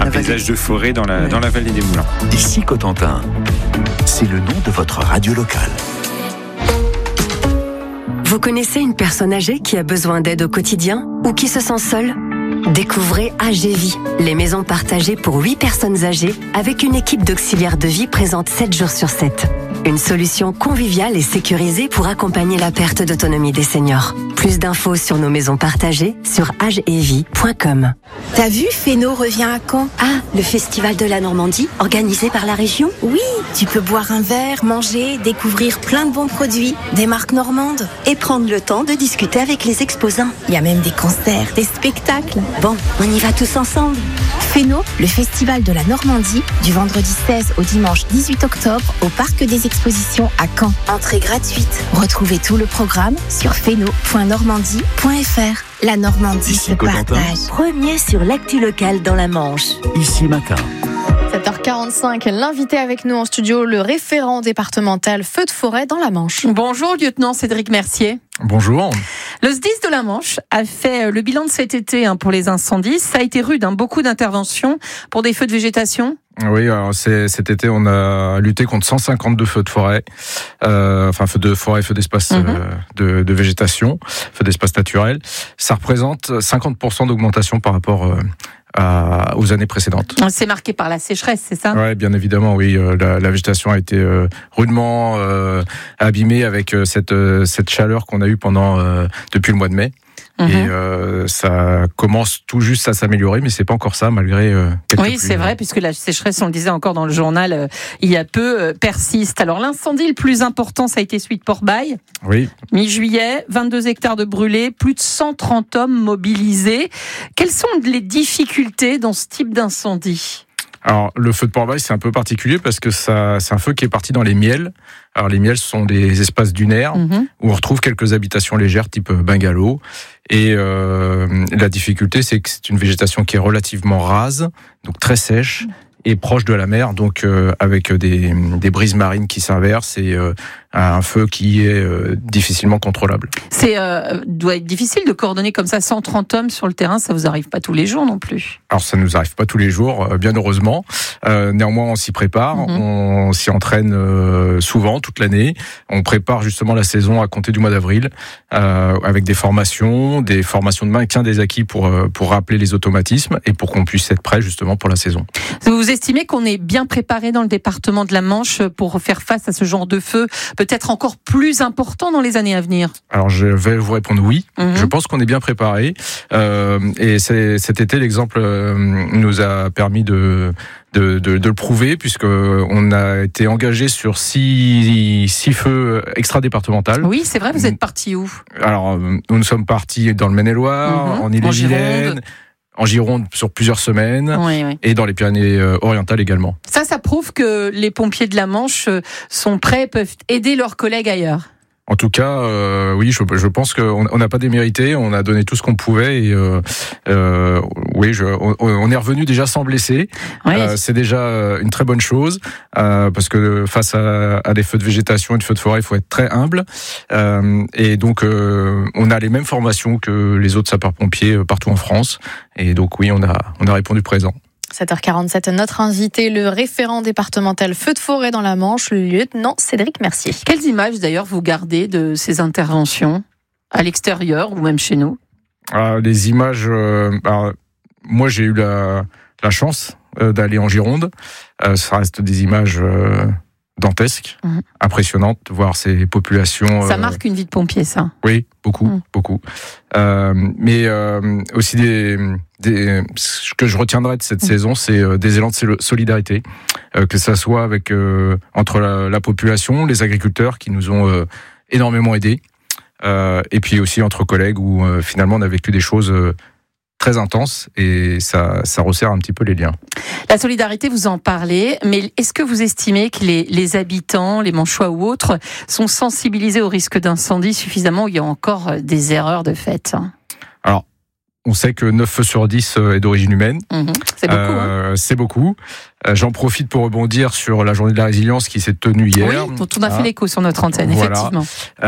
un paysage de forêt dans la vallée des Moulins. Ici Cotentin, c'est le nom de votre radio locale. Vous connaissez une personne âgée qui a besoin d'aide au quotidien ou qui se sent seule ? Découvrez AGVie, les maisons partagées pour 8 personnes âgées avec une équipe d'auxiliaires de vie présente 7 jours sur 7. Une solution conviviale et sécurisée pour accompagner la perte d'autonomie des seniors. Plus d'infos sur nos maisons partagées sur agevie.com. T'as vu, Fesneau revient à Caen. Ah, le festival de la Normandie, organisé par la région ? Oui, tu peux boire un verre, manger, découvrir plein de bons produits, des marques normandes. Et prendre le temps de discuter avec les exposants. Il y a même des concerts, des spectacles. Bon, on y va tous ensemble. Fesneau, le festival de la Normandie, du vendredi 16 au dimanche 18 octobre au Parc des Expositions à Caen. Entrée gratuite. Retrouvez tout le programme sur fesneau.normandie.fr. La Normandie Ici se Cotentin. partage. Premier sur l'actu locale dans la Manche. Ici Matin. 7h45, l'invité avec nous en studio, le référent départemental feux de forêt dans la Manche. Bonjour, lieutenant Cédric Mercier. Bonjour. Le SDIS de la Manche a fait le bilan de cet été pour les incendies. Ça a été rude, beaucoup d'interventions pour des feux de végétation. Oui, alors cet été, on a lutté contre 152 feux de forêt, feux de forêt, feux d'espace de végétation, feux d'espace naturel. Ça représente 50% d'augmentation par rapport aux années précédentes. C'est marqué par la sécheresse, c'est ça ? Oui, bien évidemment, oui. La végétation a été rudement abîmée avec cette chaleur qu'on a eue depuis le mois de mai. Et ça commence tout juste à s'améliorer, mais c'est pas encore ça, malgré quelques pluies. Oui, c'est vrai, puisque la sécheresse, on le disait encore dans le journal, il y a peu, persiste. Alors l'incendie le plus important, ça a été celui de Port-Bail. Oui. Mi-juillet, 22 hectares de brûlés, plus de 130 hommes mobilisés. Quelles sont les difficultés dans ce type d'incendie ? Alors, le feu de Port-Bail, c'est un peu particulier parce que c'est un feu qui est parti dans les miels. Alors, les miels sont des espaces dunaires où on retrouve quelques habitations légères type bungalow. Et la difficulté, c'est que c'est une végétation qui est relativement rase, donc très sèche et proche de la mer, donc avec des brises marines qui s'inversent et un feu qui est difficilement contrôlable. C'est doit être difficile de coordonner comme ça 130 hommes sur le terrain, ça vous arrive pas tous les jours non plus. Alors ça nous arrive pas tous les jours, bien heureusement. Néanmoins, on s'y prépare, on s'y entraîne souvent toute l'année. On prépare justement la saison à compter du mois d'avril avec des formations de maintien des acquis pour rappeler les automatismes et pour qu'on puisse être prêt justement pour la saison. Vous estimez qu'on est bien préparé dans le département de la Manche pour faire face à ce genre de feu, peut-être encore plus important dans les années à venir ? Alors je vais vous répondre oui. Je pense qu'on est bien préparé. Et cet été, l'exemple nous a permis de le prouver, puisque on a été engagé sur 6 feux extra-départementaux. Oui, c'est vrai, vous êtes partis où ? Alors, nous sommes partis dans le Maine-et-Loire, en Ille-et-Vilaine, en Gironde sur plusieurs semaines, et dans les Pyrénées-Orientales également. Ça prouve que les pompiers de la Manche sont prêts, peuvent aider leurs collègues ailleurs. En tout cas, oui, je pense qu'on n'a pas démérité, on a donné tout ce qu'on pouvait et on est revenu déjà sans blessés. Oui. C'est déjà une très bonne chose parce que face à des feux de végétation et de feux de forêt, il faut être très humble. Et donc, on a les mêmes formations que les autres sapeurs-pompiers partout en France. Et donc, oui, on a répondu présent. 7h47, notre invité, le référent départemental feux de forêt dans la Manche, le lieutenant Cédric Mercier. Quelles images d'ailleurs vous gardez de ces interventions à l'extérieur ou même chez nous ? Les images, moi j'ai eu la chance d'aller en Gironde. Ça reste des images dantesques, impressionnantes, de voir ces populations. Ça marque une vie de pompier, ça. Oui, beaucoup. Mais aussi ce que je retiendrai de cette saison, c'est des élans de solidarité, que ça soit entre la population, les agriculteurs qui nous ont énormément aidés, et puis aussi entre collègues où finalement on a vécu des choses très intenses et ça resserre un petit peu les liens. La solidarité, vous en parlez, mais est-ce que vous estimez que les habitants, les Manchois ou autres, sont sensibilisés au risque d'incendie suffisamment ou il y a encore des erreurs de fait ? Alors, on sait que 9 feux sur 10 est d'origine humaine. C'est beaucoup. c'est beaucoup. J'en profite pour rebondir sur la journée de la résilience qui s'est tenue hier. Oui, dont on a fait l'écho sur notre antenne, effectivement.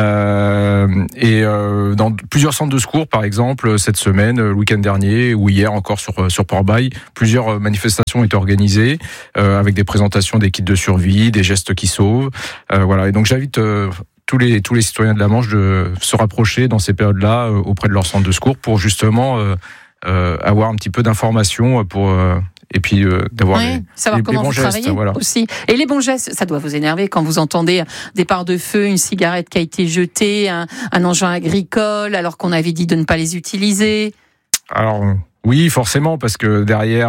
Dans plusieurs centres de secours, par exemple, cette semaine, le week-end dernier ou hier encore sur Port-Bail, plusieurs manifestations ont été organisées avec des présentations des kits de survie, des gestes qui sauvent. Et donc j'invite tous les citoyens de la Manche de se rapprocher dans ces périodes-là auprès de leur centre de secours pour justement avoir un petit peu d'informations et puis d'avoir savoir comment bons vous gestes, travaillez aussi. Et les bons gestes, ça doit vous énerver quand vous entendez des parts de feu, une cigarette qui a été jetée, un engin agricole, alors qu'on avait dit de ne pas les utiliser. Alors oui, forcément, parce que derrière,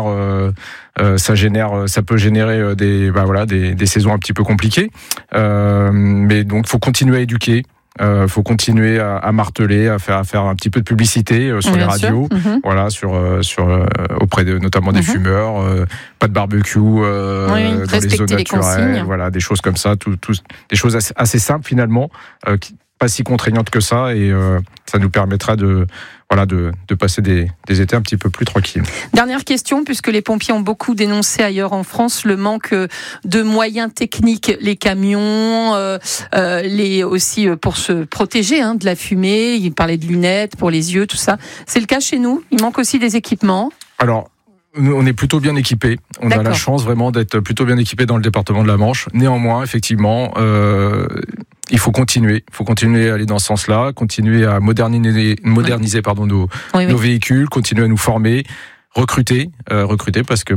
ça peut générer des saisons un petit peu compliquées. Mais donc, faut continuer à éduquer. Faut continuer à marteler, à faire un petit peu de publicité sur les radios, auprès notamment des fumeurs, pas de barbecue dans les zones naturelles, des choses comme ça, des choses assez simples finalement, pas si contraignantes que ça, et ça nous permettra de passer des étés un petit peu plus tranquilles. Dernière question, puisque les pompiers ont beaucoup dénoncé ailleurs en France le manque de moyens techniques, les camions, aussi pour se protéger de la fumée. Ils parlaient de lunettes pour les yeux, tout ça. C'est le cas chez nous. Il manque aussi des équipements. Alors, on est plutôt bien équipés. On a la chance vraiment d'être plutôt bien équipés dans le département de la Manche. Néanmoins, effectivement, il faut continuer. Il faut continuer à aller dans ce sens-là, continuer à moderniser nos véhicules, continuer à nous former. Recruter parce que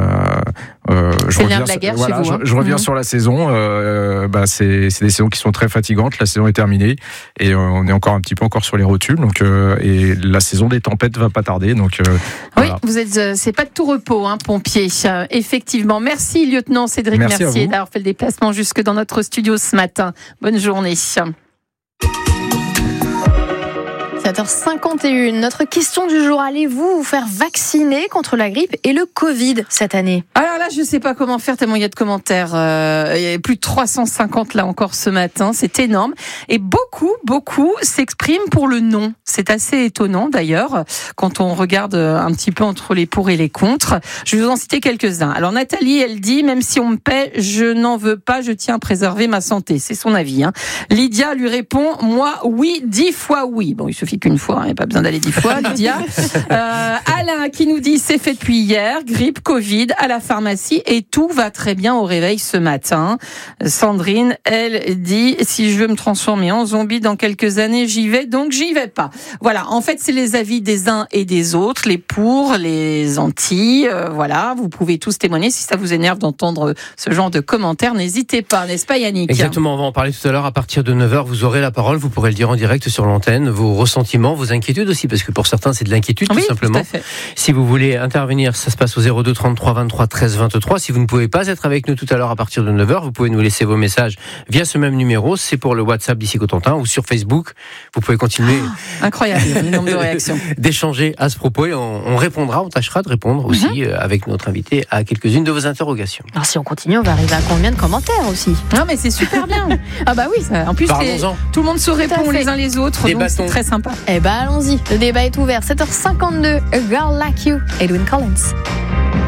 je reviens sur la saison. C'est des saisons qui sont très fatigantes. La saison est terminée et on est encore sur les rotules. Donc et la saison des tempêtes va pas tarder. Donc vous êtes, c'est pas de tout repos, pompier. Effectivement. Merci lieutenant Cédric Mercier d'avoir fait le déplacement jusque dans notre studio ce matin. Bonne journée. 7h51, notre question du jour, allez-vous vous faire vacciner contre la grippe et le Covid cette année ? Alors là, je ne sais pas comment faire tellement il y a de commentaires. Il y a plus de 350 là encore ce matin, c'est énorme. Et beaucoup s'expriment pour le non. C'est assez étonnant d'ailleurs, quand on regarde un petit peu entre les pour et les contre. Je vais vous en citer quelques-uns. Alors Nathalie, elle dit, même si on me paie, je n'en veux pas, je tiens à préserver ma santé. C'est son avis. Lydia lui répond, moi, oui, 10 fois oui. Bon, il suffit qu'une fois, il n'y a pas besoin d'aller 10 fois, Lydia. Alain qui nous dit, c'est fait depuis hier, grippe, Covid, à la pharmacie et tout va très bien au réveil ce matin. Sandrine, elle dit, si je veux me transformer en zombie dans quelques années, j'y vais, donc j'y vais pas. Voilà, en fait, c'est les avis des uns et des autres, les pour, les anti, vous pouvez tous témoigner. Si ça vous énerve d'entendre ce genre de commentaires, n'hésitez pas, n'est-ce pas Yannick ? Exactement, on va en parler tout à l'heure. À partir de 9h, vous aurez la parole, vous pourrez le dire en direct sur l'antenne, vos ressentiments, vos inquiétudes aussi, parce que pour certains c'est de l'inquiétude tout simplement. Tout à fait. Si vous voulez intervenir, ça se passe au 02 33 23 13 23. Si vous ne pouvez pas être avec nous tout à l'heure à partir de 9h, vous pouvez nous laisser vos messages via ce même numéro, c'est pour le WhatsApp d'ici Cotentin, ou sur Facebook. Vous pouvez continuer incroyable le nombre de réactions, d'échanger à ce propos, et on répondra, on tâchera de répondre aussi avec notre invité à quelques-unes de vos interrogations. Alors si on continue, on va arriver à combien de commentaires aussi ? Non mais c'est super bien. Ah bah oui, en plus tout le monde se répond les uns les autres, donc c'est très sympa. Eh ben allons-y, le débat est ouvert. 7h52, A Girl Like You, Edwyn Collins.